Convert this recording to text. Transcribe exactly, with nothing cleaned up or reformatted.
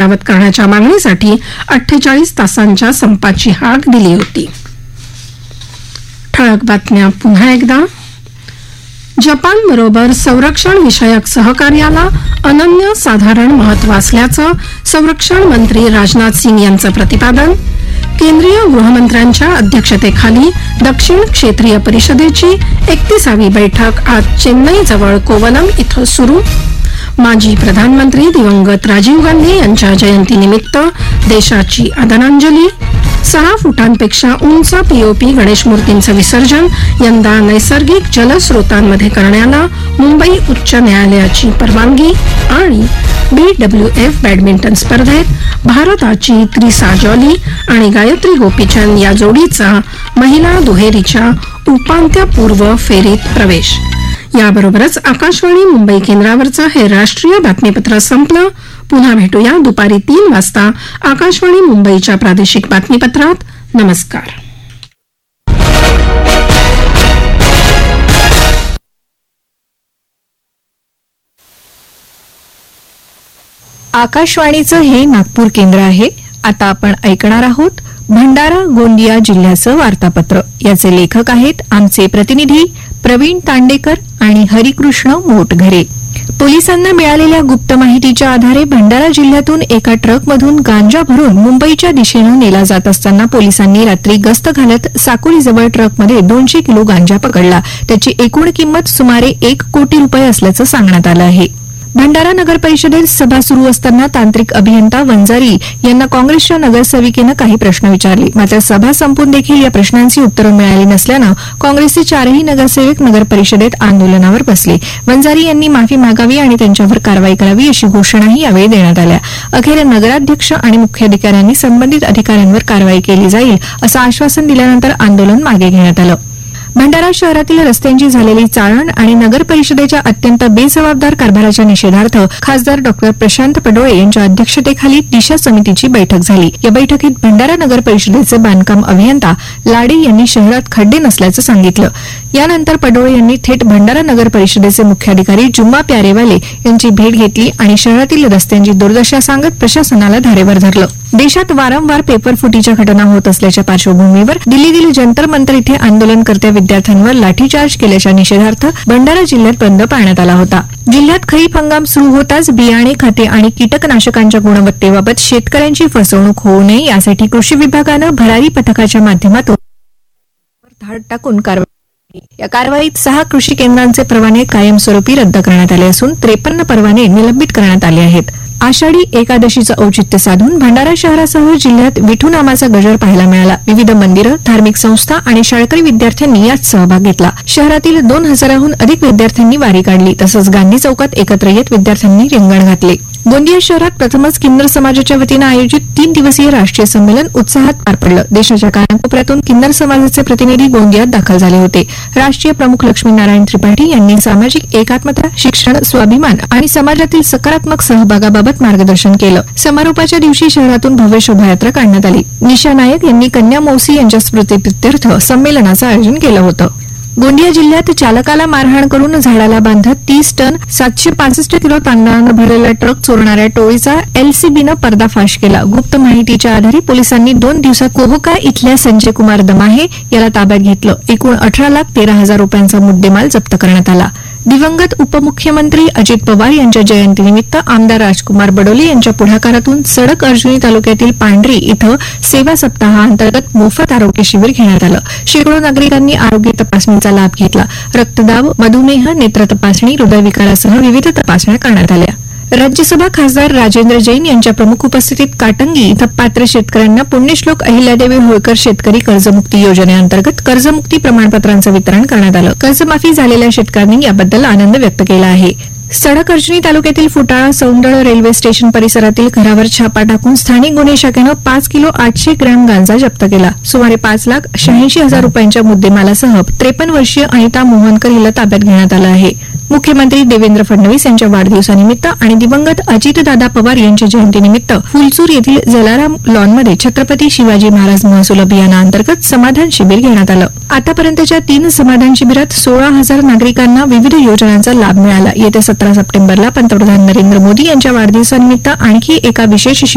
यथावत करण्याच्या मागणीसाठी अठ्ठेचाळीस तासांच्या संपाची हाक दिली होती. ठळक बातम्या पुन्हा एकदा. जपानबरोबर संरक्षण विषयक सहकार्याला अनन्यसाधारण महत्त्व असल्याचं संरक्षण मंत्री राजनाथ सिंग यांचं प्रतिपादन. केंद्रीय गृहमंत्र्यांच्या अध्यक्षतेखाली दक्षिण क्षेत्रीय परिषदेची एकतीसावी बैठक आज चेन्नईजवळ कोवलम इथं सुरू. माजी प्रधानमंत्री दिवंगत राजीव गांधी यांच्या जयंतीनिमित्त देशाची आदरांजली. सहा फुटांपेक्षा उंच पीओपी गणेश मूर्तींचं विसर्जन यंदा नैसर्गिक जलस्रोतांमध्ये करण्याला मुंबई उच्च न्यायालयाची परवानगी. आणि बीडब्ल्यूएफ बॅडमिंटन स्पर्धेत भारताची त्रिसा जॉली आणि गायत्री गोपीचंद या जोडीचा महिला दुहेरीच्या उपांत्यपूर्व फेरीत प्रवेश. याबरोबरच आकाशवाणी मुंबई केंद्रावरचं हे राष्ट्रीय बातमीपत्र संपलं. पुन्हा भेटूया दुपारी तीन वाजता आकाशवाणी मुंबईच्या प्रादेशिक बातमीपत्रात. नमस्कार. आकाशवाणीचं हे नागपूर केंद्र आहे. आता आपण ऐकणार आहोत भंडारा गोंदिया जिल्ह्याचं वार्तापत्र. याचे लेखक आहेत आमचे प्रतिनिधी प्रवीण तांडेकर आणि हरिकृष्ण मोटघरे. पोलिसांना मिळालेल्या गुप्त माहितीच्या आधारे भंडारा जिल्ह्यातून एका ट्रकमधून गांजा भरून मुंबईच्या दिशेनं नेला जात असताना पोलिसांनी रात्री गस्त घालत साकोलीजवळ ट्रकमध्ये दोनशे किलो गांजा पकडला. त्याची एकूण किंमत सुमारे एक कोटी रुपये असल्याचं सांगण्यात आलं आहे. भंडारा नगर परिषदेत सभा सुरू असताना तांत्रिक अभियंता वंजारी यांना काँग्रेसच्या नगरसेविकेनं काही प्रश्न विचारले. मात्र सभा संपून देखील या प्रश्नांची उत्तरं मिळाली नसल्यानं काँग्रेसचे चारही नगरसेवक नगर परिषदेत आंदोलनावर बसले. वंजारी यांनी माफी मागावी आणि त्यांच्यावर कारवाई करावी अशी घोषणाही यावेळी देण्यात आल्या. अखेर नगराध्यक्ष आणि मुख्याधिकाऱ्यांनी संबंधित अधिकाऱ्यांवर कारवाई केली जाईल असं आश्वासन दिल्यानंतर आंदोलन मागे घेण्यात आलं. भंडारा शहरातील रस्त्यांची झालेली चाळण आणि नगर परिषदेच्या अत्यंत बेजबाबदार कारभाराच्या निषेधार्थ खासदार डॉक्टर प्रशांत पडोळे यांच्या अध्यक्षतेखाली दिशा समितीची बैठक झाली. या बैठकीत भंडारा नगर परिषदेचे बांधकाम अभियंता लाडे यांनी शहरात खड्डे नसल्याचं सांगितलं. यानंतर पडोळे यांनी थेट भंडारा नगर परिषदेचे मुख्याधिकारी जुम्मा प्यारेवाले यांची भेट घेतली आणि शहरातील रस्त्यांची दुर्दशा सांगत प्रशासनाला धारेवर धरलं. देशात वारंवार पेपरफुटीच्या घटना होत असल्याच्या पार्श्वभूमीवर दिल्लीतील जंतर मंतर इथे आंदोलनकर्त्या विद्यार्थ्यांवर लाठीचार्ज केल्याच्या निषेधार्थ भंडारा जिल्ह्यात बंद पाळण्यात आला होता. जिल्ह्यात खरीप हंगाम सुरू होताच बियाणे खते आणि कीटकनाशकांच्या गुणवत्तेबाबत शेतकऱ्यांची फसवणूक होऊ नये यासाठी कृषी विभागानं भरारी पथकाच्या माध्यमातून धाड टाकून कारवाई. या कारवाईत सहा कृषी केंद्रांचे परवाने कायमस्वरूपी रद्द करण्यात आले असून त्रेपन्न परवाने निलंबित करण्यात आले आहेत. आषाढी एकादशीचं औचित्य साधून भंडारा शहरासह जिल्ह्यात विठू नामाचा गजर पाहायला मिळाला. विविध मंदिरं, धार्मिक संस्था आणि शाळकरी विद्यार्थ्यांनी यात सहभाग घेतला. शहरातील दोन हजाराहून अधिक विद्यार्थ्यांनी वारी काढली. तसंच गांधी चौकात एकत्र येत विद्यार्थ्यांनी रिंगण घातले. गोंदिया शहरात प्रथमच किन्नर समाजाच्या वतीनं आयोजित तीन दिवसीय राष्ट्रीय संमेलन उत्साहात पार पडलं. देशाच्या कानाकोपऱ्यातून किन्नर समाजाचे प्रतिनिधी गोंदियात दाखल झाले होते. राष्ट्रीय प्रमुख लक्ष्मीनारायण त्रिपाठी यांनी सामाजिक एकात्मता, शिक्षण, स्वाभिमान आणि समाजातील सकारात्मक सहभागाबाबत मार्गदर्शन केलं. समारोपाच्या दिवशी शहरातून भव्य शोभायात्रा काढण्यात आली. निशा नायक यांनी कन्या मौसी यांच्या स्मृतीप्रित्यर्थ संमेलनाचं आयोजन केलं होतं. गोंदिया जिल्ह्यात चालकाला मारहाण करून झाडाला बांधत तीस टन सातशे पासष्ट किलो तांदळानं भरलेला ट्रक चोरणाऱ्या टोळीचा एलसीबीनं पर्दाफाश केला. गुप्त माहितीच्या आधारे पोलिसांनी दोन दिवसात कोहका इथल्या संजय कुमार दमाहे याला ताब्यात घेतलं. एकूण अठरा लाख तेरा हजार रुपयांचा मुद्देमाल जप्त करण्यात आला. दिवंगत उपमुख्यमंत्री अजित पवार यांच्या जयंतीनिमित्त आमदार राजकुमार बडोले यांच्या पुढाकारातून सडक अर्जुनी तालुक्यातील पांढरी इथं सेवा सप्ताहाअंतर्गत मोफत आरोग्य शिबिर घेण्यात आलं. शेकडो नागरिकांनी आरोग्य तपासणीचा लाभ घेतला. रक्तदाब, मधुमेह, नेत्र तपासणी, हृदयविकारासह विविध तपासण्या करण्यात आल्या. राज्यसभा खासदार राजेंद्र जैन यांच्या प्रमुख उपस्थितीत काटंगी इथं पात्र शेतकऱ्यांना पुण्यश्लोक अहिल्यादेवी होळकर शेतकरी कर्जमुक्ती योजनेअंतर्गत कर्जमुक्ती प्रमाणपत्रांचं वितरण करण्यात आलं. कर्जमाफी झालेल्या शेतकऱ्यांनी याबद्दल आनंद व्यक्त केला आहे. सडक अर्जुनी तालुक्यातील फुटाळा सौंदळ रेल्वे स्टेशन परिसरातील घरावर छापा टाकून स्थानिक गुन्हे शाखेनं पाच किलो आठशे ग्रॅम गांजा जप्त केला. सुमारे पाच लाख शहाऐंशी हजार रुपयांच्या मुद्देमालासह त्रेपन्न वर्षीय अनिता मोहनकर हिला ताब्यात घेण्यात आलं आहे. मुख्यमंत्री देवेंद्र फडणवीस यांच्या वाढदिवसानिमित्त आणि दिवंगत अजितदादा पवार यांच्या जयंतीनिमित्त फुलचूर येथील जलाराम लॉनमध्ये छत्रपती शिवाजी महाराज महसूल अभियानाअंतर्गत समाधान शिबिर घेण्यात आलं. आतापर्यंतच्या तीन समाधान शिबिरात सोळा हजार नागरिकांना विविध योजनांचा लाभ मिळाला. येत्या सतरा सप्टेंबरला पंतप्रधान नरेंद्र मोदी यांच्या वाढदिवसानिमित्त आणखी एका विशेष